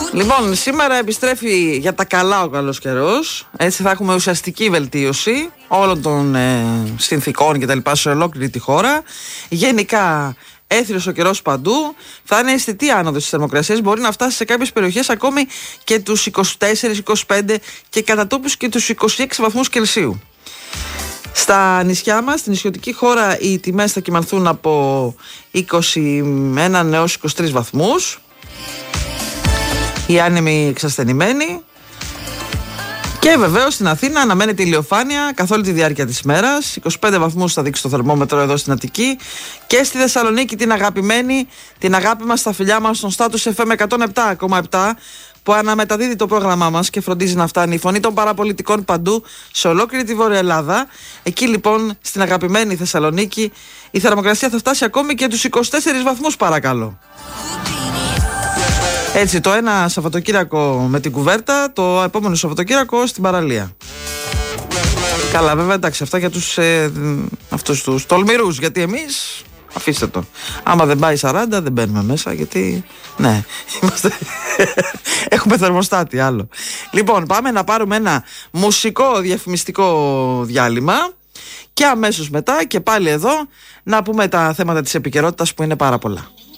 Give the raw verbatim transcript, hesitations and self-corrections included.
Λοιπόν, σήμερα επιστρέφει για τα καλά ο καλός καιρός. Έτσι θα έχουμε ουσιαστική βελτίωση όλων των ε, συνθηκών και τα λοιπά σε ολόκληρη τη χώρα. Γενικά έθριος ο καιρός παντού. Θα είναι αισθητή άνοδος της θερμοκρασίας. Μπορεί να φτάσει σε κάποιες περιοχές ακόμη και τους είκοσι τέσσερα είκοσι πέντε και κατά τόπους και τους είκοσι έξι βαθμούς Κελσίου. Στα νησιά μας, στην νησιωτική χώρα, οι τιμές θα κυμανθούν από είκοσι ένα έως είκοσι τρεις βαθμούς. Οι άνεμοι εξασθενημένοι. Και βεβαίως στην Αθήνα αναμένεται ηλιοφάνεια καθ' όλη τη διάρκεια της ημέρας. είκοσι πέντε βαθμούς θα δείξει το θερμόμετρο εδώ στην Αττική. Και στη Θεσσαλονίκη την αγαπημένη, την αγάπη μας στα φιλιά μας στον Status εφ εμ εκατόν επτά κόμμα επτά, που αναμεταδίδει το πρόγραμμά μας και φροντίζει να φτάνει η φωνή των παραπολιτικών παντού σε ολόκληρη τη Βόρεια Ελλάδα. Εκεί λοιπόν στην αγαπημένη Θεσσαλονίκη η θερμοκρασία θα φτάσει ακόμη και τους είκοσι τέσσερις βαθμούς, παρακαλώ. Έτσι, το ένα Σαββατοκύριακο με την κουβέρτα, το επόμενο Σαββατοκύριακο στην παραλία. Καλά, βέβαια, εντάξει, αυτά για τους, ε, αυτούς τους τολμηρούς, γιατί εμείς, αφήστε το. Άμα δεν πάει σαράντα, δεν μπαίνουμε μέσα, γιατί, ναι, είμαστε, έχουμε θερμοστάτη άλλο. Λοιπόν, πάμε να πάρουμε ένα μουσικό διαφημιστικό διάλειμμα και αμέσως μετά και πάλι εδώ να πούμε τα θέματα της επικαιρότητας που είναι πάρα πολλά.